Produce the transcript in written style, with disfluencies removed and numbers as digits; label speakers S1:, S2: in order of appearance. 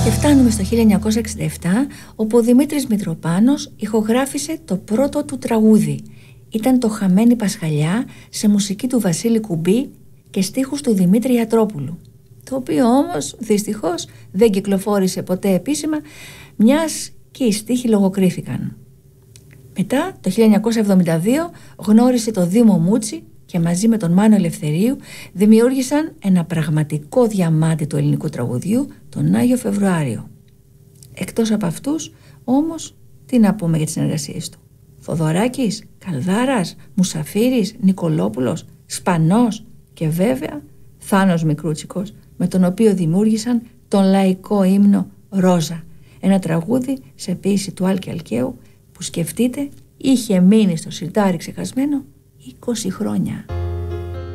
S1: Και φτάνουμε στο 1967, όπου ο Δημήτρης Μητροπάνος ηχογράφησε το πρώτο του τραγούδι. Ήταν το «Χαμένη Πασχαλιά» σε μουσική του Βασίλη Κουμπί και στίχους του Δημήτρη Ιατρόπουλου, το οποίο όμως δυστυχώς δεν κυκλοφόρησε ποτέ επίσημα, μιας και οι στίχοι λογοκρίθηκαν. Μετά, το 1972, γνώρισε το Δήμο Μούτσι και μαζί με τον Μάνο Ελευθερίου δημιούργησαν ένα πραγματικό διαμάντι του ελληνικού τραγουδιού, τον Άγιο Φεβρουάριο. Εκτός από αυτούς, όμως, τι να πούμε για τις συνεργασίες του? Θοδωράκης, Καλδάρας, Μουσαφίρης, Νικολόπουλος, Σπανός και βέβαια Θάνος Μικρούτσικος, με τον οποίο δημιούργησαν τον λαϊκό ύμνο «Ρόζα», ένα τραγούδι σε ποίηση του Άλκη Αλκαίου που, σκεφτείτε, είχε μείνει στο σιρτάρι ξεχασμένο 20 χρόνια.